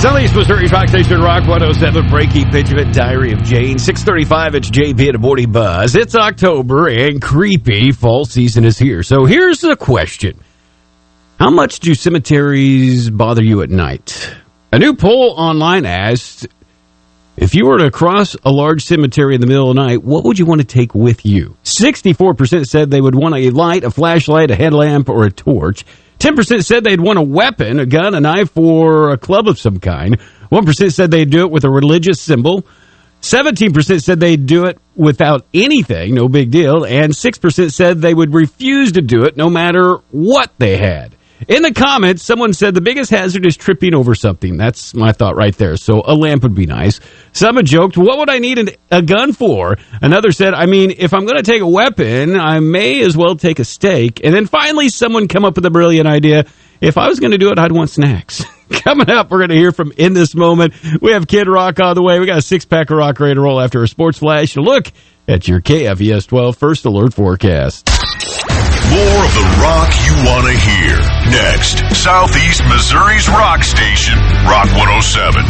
Southeast Missouri Rock Station, Rock 107, Breaky Benjamin, Diary of Jane. 6:35, it's JB at a Morning Buzz. It's October, and creepy fall season is here. So here's the question. How much do cemeteries bother you at night? A new poll online asked, if you were to cross a large cemetery in the middle of the night, what would you want to take with you? 64% said they would want a light, a flashlight, a headlamp, or a torch. 10% said they'd want a weapon, a gun, a knife, or a club of some kind. 1% said they'd do it with a religious symbol. 17% said they'd do it without anything, no big deal. And 6% said they would refuse to do it no matter what they had. In the comments, someone said the biggest hazard is tripping over something. That's my thought right there. So a lamp would be nice. Someone joked, what would I need a gun for? Another said, I mean, if I'm going to take a weapon, I may as well take a steak. And then finally, someone come up with a brilliant idea. If I was going to do it, I'd want snacks. Coming up, we're going to hear from In This Moment. We have Kid Rock on the way. We got a six-pack of rock ready to roll after a sports flash. A look at your KFES 12 First Alert forecast. More of the rock you want to hear. Next, Southeast Missouri's rock station, Rock 107.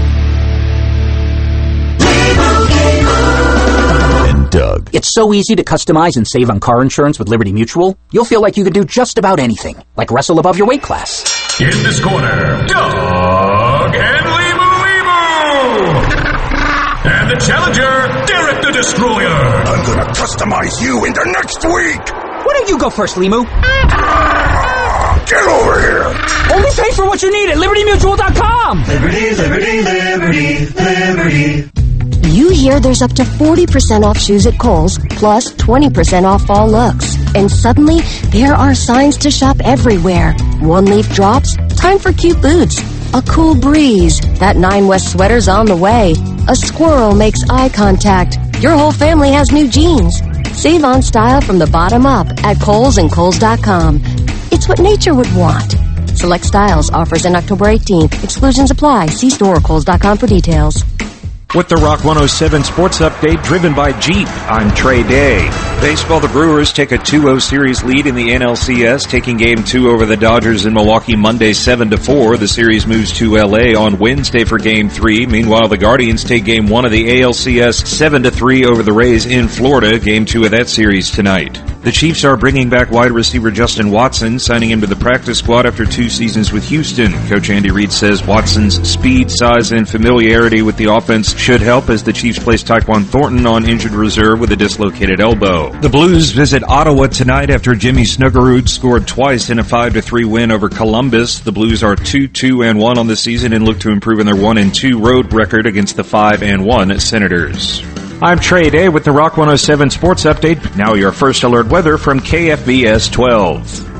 And Doug. It's so easy to customize and save on car insurance with Liberty Mutual. You'll feel like you could do just about anything, like wrestle above your weight class. In this corner, Doug and Limu. And the challenger, Derek the Destroyer. I'm gonna customize you into next week. Why don't you go first, Limu? Get over here. Only pay for what you need at LibertyMutual.com. Liberty, liberty, liberty, liberty. You hear there's up to 40% off shoes at Kohl's, plus 20% off all looks. And suddenly, there are signs to shop everywhere. One-leaf drops, time for cute boots. A cool breeze, that 9 West sweater's on the way. A squirrel makes eye contact. Your whole family has new jeans. Save on style from the bottom up at Kohl's and Kohl's.com. It's what nature would want. Select styles, offers in October 18th. Exclusions apply. See store or Kohl's.com for details. With the Rock 107 Sports Update driven by Jeep, I'm Trey Day. Baseball, the Brewers take a 2-0 series lead in the NLCS, taking Game 2 over the Dodgers in Milwaukee Monday 7-4. The series moves to L.A. on Wednesday for Game 3. Meanwhile, the Guardians take Game 1 of the ALCS 7-3 over the Rays in Florida. Game 2 of that series tonight. The Chiefs are bringing back wide receiver Justin Watson, signing him to the practice squad after 2 seasons with Houston. Coach Andy Reid says Watson's speed, size, and familiarity with the offense should help as the Chiefs place Tyquan Thornton on injured reserve with a dislocated elbow. The Blues visit Ottawa tonight after Jimmy Snuggerud scored twice in a 5-3 win over Columbus. The Blues are 2-2-1 on the season and look to improve in their 1-2 road record against the 5-1 Senators. I'm Trey Day with the Rock 107 Sports Update. Now your First Alert weather from KFBS 12.